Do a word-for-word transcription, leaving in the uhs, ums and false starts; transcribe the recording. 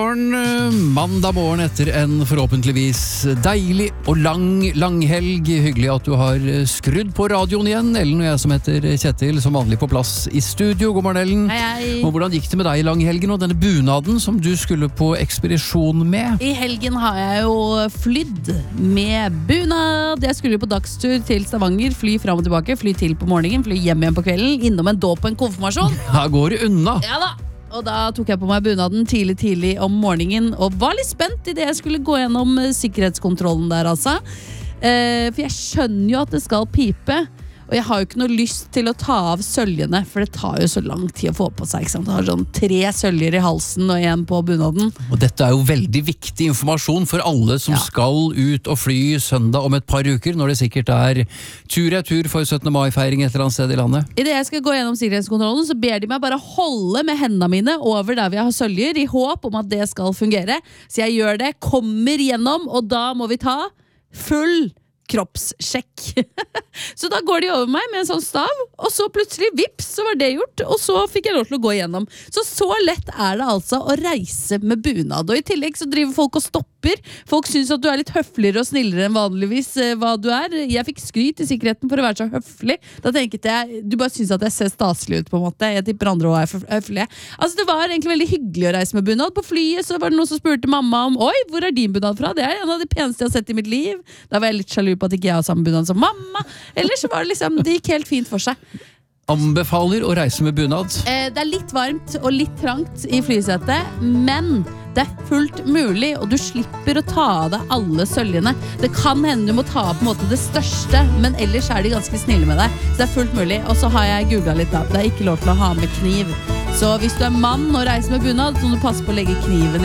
morgen, mandag morgen etter en forhåpentligvis deilig og lang, lang helg. Hyggelig at du har skrudd på radioen igjen. Ellen og jeg som heter Kjetil, som vanlig på plass i studio. God morgen, Ellen. Hei, hei. Og hvordan gikk det med deg i langhelgen og denne bunaden som du skulle på ekspedisjon med? I helgen har jeg jo flydd med bunad. Jeg skulle på dagstur til Stavanger, fly fram og tilbake, fly til på morgenen, fly hjem igjen på kvelden, innom en dåp og en konfirmasjon. Her går det unna. Ja da. Og da tok jeg på meg bunaden tidlig tidlig om morgenen og var litt spent i det jeg skulle gå gjennom sikkerhetskontrollen der, altså. Eh, for jeg skjønner jo at det skal pipe, og jeg har jo ikke noe lyst til å ta av søljene, for det tar jo så lang tid å få på seg, ikke sant? Det har sånn tre søljer i halsen og en på bunaden. Og dette er jo veldig viktig informasjon for alle som ja. skal ut og fly søndag om et par uker, når det sikkert er tur-retur for syttende mai-feiring et eller annet sted i landet. I det jeg skal gå gjennom sikkerhetskontrollen, så ber de meg bare holde med hendene mine over der vi har søljer, i håp om at det skal fungere. Så jeg gjør det, kommer gjennom, og da må vi ta full kroppssjekk. Så da går de over meg med en sånn stav, og så plutselig, vips, så var det gjort, og så fikk jeg lov til å gå igjennom. Så så lett er det altså å reise med bunad, og i tillegg så driver folk og stopper. Folk synes at du er litt høfligere og snillere enn vanligvis eh, hva du er. Jeg fikk skryt i sikkerheten for å være så høflig. Da tenkte jeg, du bare synes at jeg ser staselig ut på en måte. Jeg tipper andre også er høflige. Altså det var egentlig veldig hyggelig å reise med bunad. På flyet så var det noen som spurte mamma om, oi, hvor er din bunad fra? Det er en av de peneste jeg har sett i mitt liv. Da var jeg litt sjalu på at ikke jeg har samme bunad som mamma. Eller så var det liksom, det gikk helt fint for seg. Anbefaler å reise med bunad. Eh, det er litt varmt og litt trangt i flysetet, men det er fullt mulig, og du slipper å ta av deg alle søljene. Det kan hende du må ta av på en måte det største, men ellers er de ganske snille med deg. Så det er fullt mulig, og så har jeg googlet litt da. Det er ikke lov til å ha med kniv. Så hvis du er mann og reiser med bunad, så må du passe på å legge kniven